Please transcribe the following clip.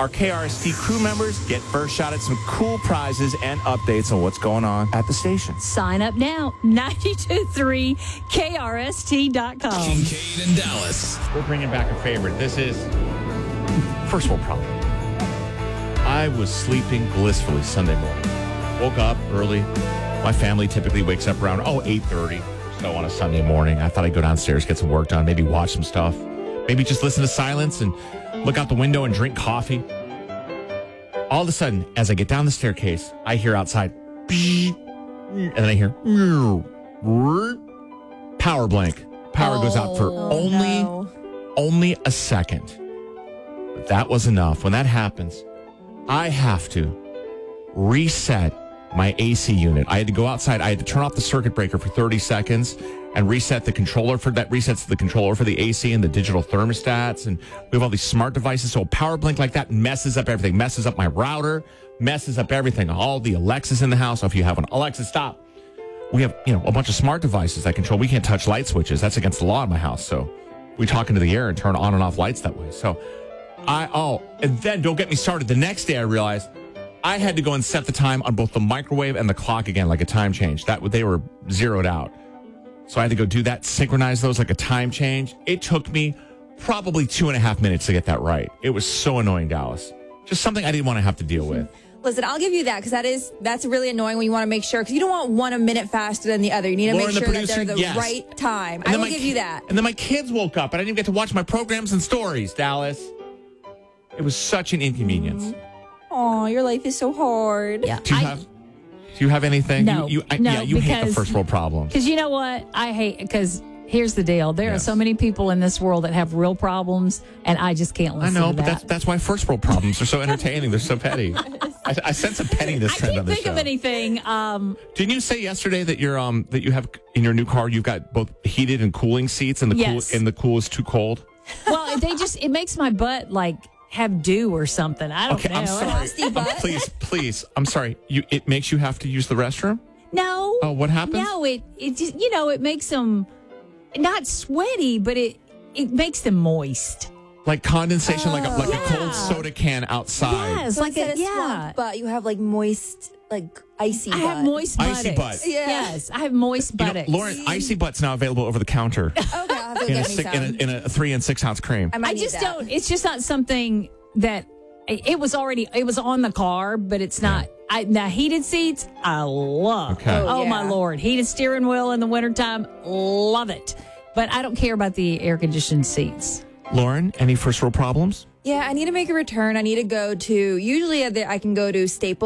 our KRST crew members get first shot at some cool prizes and updates on what's going on at the station. Sign up now, 923krst.com. Kincaid and Dallas. We're bringing back a favorite. This is first world problem. I was sleeping blissfully Sunday morning. Woke up early. My family typically wakes up around 8:30 or so on a Sunday morning. I thought I'd go downstairs, get some work done, maybe watch some stuff, maybe just listen to silence and look out the window and drink coffee. All of a sudden, as I get down the staircase, I hear outside, and then I hear power blank. Power goes out for only a second. But that was enough. When that happens, I have to reset my AC unit. I had to go outside. I had to turn off the circuit breaker for 30 seconds and reset the controller for that. Resets the controller for the AC and the digital thermostats. And we have all these smart devices. So a power blink like that messes up everything. Messes up my router. Messes up everything. All the Alexas in the house. So if you have an Alexa, stop. We have, a bunch of smart devices that control. We can't touch light switches. That's against the law in my house. So we talk into the air and turn on and off lights that way. So and then don't get me started. The next day I realized I had to go and set the time on both the microwave and the clock again, like a time change. They were zeroed out. So I had to go do that, synchronize those like a time change. It took me probably 2.5 minutes to get that right. It was so annoying, Dallas. Just something I didn't want to have to deal with. Listen, I'll give you that because that's really annoying when you want to make sure, because you don't want one a minute faster than the other. You need to Lauren, make sure that they're the yes. right time. And I will give you that. And then my kids woke up and I didn't get to watch my programs and stories, Dallas. It was such an inconvenience. Oh, your life is so hard. Yeah. Do you have anything? No. You hate the first world problems. Because you know what? I hate, because here's the deal. There are Yes. so many people in this world that have real problems, and I just can't listen I know, to that. but that's why first world problems are so entertaining. They're so petty. I sense a pettiness I trend on can't this think show. of anything. Didn't you say yesterday that that you have in your new car, you've got both heated and cooling seats, and the cool is too cold? Well, it makes my butt like have dew or something. I don't know. I'm sorry. Frosty butt? Please. I'm sorry. It makes you have to use the restroom? No. Oh, what happens? No, it just, it makes them not sweaty, but it makes them moist. Like condensation, like a Yeah. cold soda can outside. Yes, So like instead of yeah. swamp butt, you have like moist, like icy I butt. have moist buttocks. Icy butt. Yeah. Yes, I have moist buttocks. Lauren, Icy Butt's now available over the counter Okay, I'll have to in get me some. a 3 and 6 ounce cream. I might I need just that. don't. It's just not something that it was on the car, but it's not. Now heated seats, I love. Okay. Oh yeah. my Lord, heated steering wheel in the wintertime, love it. But I don't care about the air conditioned seats. Lauren, any first world problems? Yeah, I need to make a return. I need to go to, usually I can go to Staples.